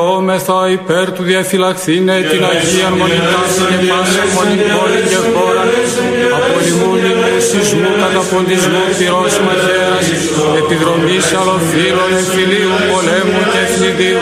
Όμεθα υπέρ του διαφυλαχθήνε την Αγίαν Μονικάση και πάσαν μονικόλη και χώραν, απολυμούν σεισμού, καταποντισμού, πυρός μαχαίρας, επιδρομής αλλοφύλων, εμφυλίου, πολέμου και εθνιδίου.